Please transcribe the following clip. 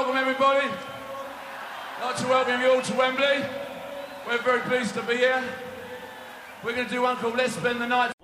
welcome everybody. I'd like to welcome you all to Wembley. We're very pleased to be here. We're going to do one called Let's Spend the Night